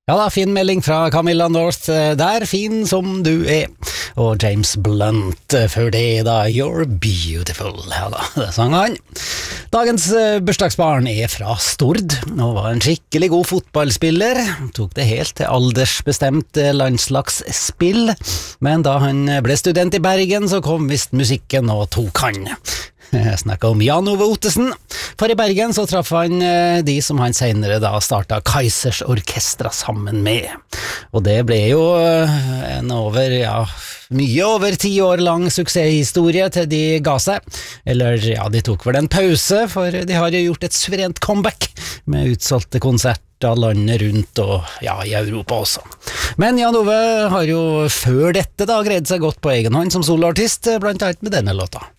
Ja da, fin melding fra Camilla North, der fin som du er. Og James Blunt før det da, You're Beautiful. Ja da, det sang han. Dagens bursdagsbarn er fra Stord, og var en skikkelig god fotballspiller. Tok det helt til aldersbestemt landslagsspill, men da han ble student i Bergen, så kom visst musikken og tok han. Jeg snakket om Jan Ove Ottesen, for i Bergen så traff han de som han senere da startet Kaizers Orkestra sammen med. Og det ble jo en mye over 10 år lang suksesshistorie til de ga seg. Eller ja, de tok vel en pause, for de har jo gjort et suverent comeback med utsolgte konserter landet rundt og ja, i Europa også. Men Jan Ove har jo før dette da greid seg godt på egen hånd som soloartist, blant annet med denne låta.